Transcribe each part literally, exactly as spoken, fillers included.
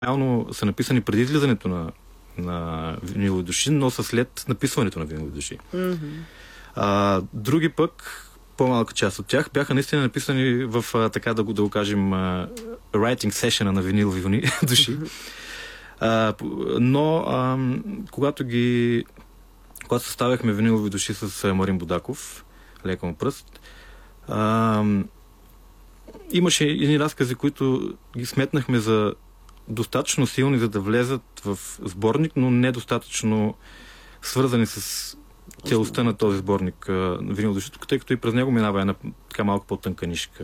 реално са написани преди излизането на, на Винилови души, но са след написването на Винилови души. Mm-hmm. А, други пък, по-малка част от тях, бяха наистина написани в, а, така да го, да го кажем, а, writing session на Винилови души. А, но а, когато ги когато съставяхме Винилови души с Марин Будаков, лека му пръст, а, имаше едни разкази, които ги сметнахме за достатъчно силни, за да влезат в сборник, но недостатъчно свързани с целостта на този сборник Винилови души, тъй като и през него минава една така малко по-тънка нишка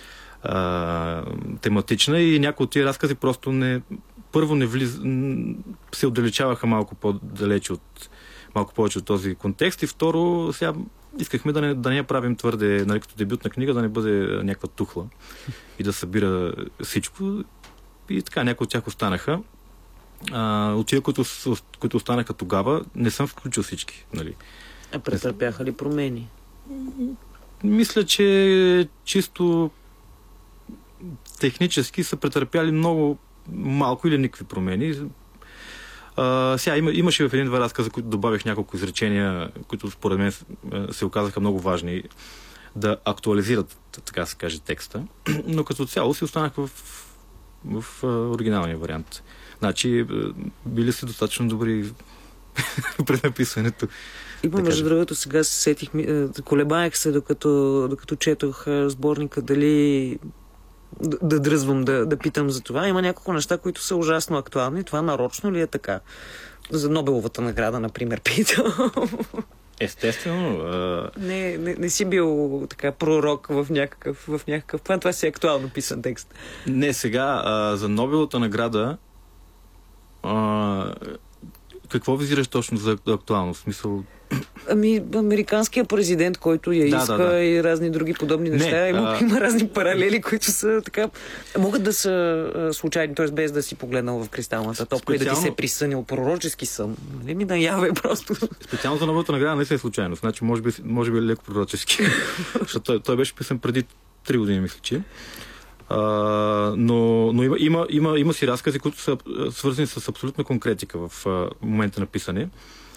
а, тематична и някои от тия разкази просто не първо не влиз... се отдалечаваха малко по-далече от малко повече от този контекст и второ, сега искахме да не, да не я правим твърде, нали, като дебютна книга, да не бъде някаква тухла и да събира всичко. И така, някои от тях останаха. А, от тия, които, които останаха тогава, не съм включил всички. Нали. А претърпяха ли промени? Мисля, че чисто технически са претърпяли много малко или никакви промени. Uh, сега има, имаше в един-два разказа, които добавих няколко изречения, които според мен се оказаха много важни да актуализират, така се каже, текста, но като цяло си останах в, в, в оригиналния вариант. Значи, били са достатъчно добри пред написването. Има, между другото, сега се сетих, колебаех се, докато, докато четох сборника, дали да, да дръзвам, да, да питам за това. Има няколко неща, които са ужасно актуални. Това нарочно ли е така? За Нобеловата награда, например, питам. Естествено. А... Не, не, не си бил така пророк в някакъв, в някакъв план. Това си е актуално писан текст. Не, сега а, за Нобеловата награда а, какво визираш точно за актуално? В смисъл... Ами, американският президент, който я да, иска да, да. и разни други подобни неща. Не, има, а... има разни паралели, които са така... Могат да са а, случайни, т.е. без да си погледнал в кристалната топка специално... и да ти се е присънил пророчески сън. Нали ми наяве просто? Специално за Нобеловата награда не се е случайно. Значи, може би, може би е леко пророчески. Защото той, той беше писан преди три години, мисля, че. А, но но има, има, има, има си разкази, които са свързани с абсолютна конкретика в а, момента на писане.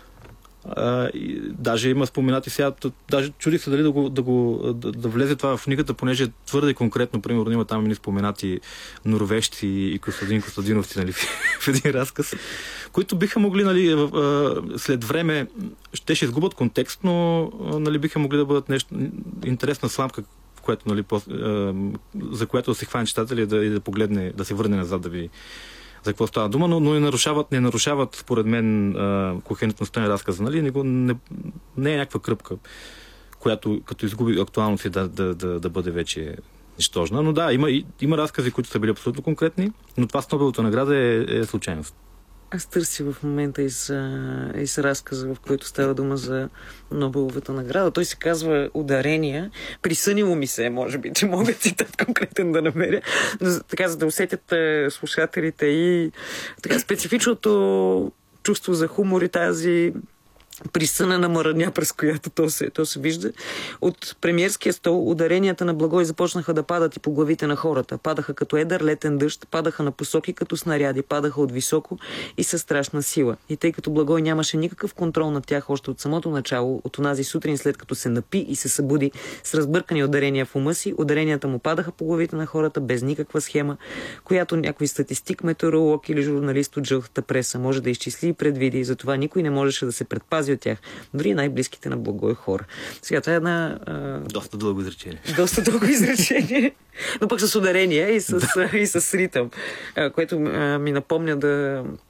Uh, и, даже има споменати сега, даже чудих се дали да, го, да, го, да, да влезе това в книгата, понеже твърде конкретно, примерно има там ни споменати норвежци и Костадин Костадиновци, нали, в един разказ, които биха могли, нали, uh, след време ще изгубят контекст, но uh, нали, биха могли да бъдат нещо интересна сламка, което, нали, по, uh, за което да се хване читателя и да, и да погледне, да се върне назад, да ви за какво става дума, но, но не нарушават, не нарушават, според мен, кохерентността на разказа. Нали? Не, не, не е някаква кръпка, която като изгуби актуалност да, да, да, да бъде вече нищожна. Но да, има, има разкази, които са били абсолютно конкретни, но това с Нобеловата награда е, е случайност. Аз търся в момента и с, и с разказа, в който става дума за Нобеловата награда. Той се казва Ударения. Присънило ми се, може би, че мога цитат конкретен да намеря. Но, така, за да усетят е, слушателите и така специфичното чувство за хумор и тази присънена мъраня, през която то се, то се вижда. От премиерския стол ударенията на Благой започнаха да падат и по главите на хората. Падаха като едър летен дъжд, падаха на посоки като снаряди, падаха от високо и със страшна сила. И тъй като Благой нямаше никакъв контрол над тях още от самото начало, от онази сутрин, след като се напи и се събуди с разбъркани ударения в ума си, ударенията му падаха по главите на хората без никаква схема, която някой статистик, метеоролог или журналист от жълтата преса може да изчисли и предвиди. Затова никой не можеше да се предпази от тях. Дори най-близките на Благой хора. Сега това е една... А... Доста дълго изречение. Доста дълго изречение. Но пък с ударение и с, да. и с ритъм. А, което а, ми напомня да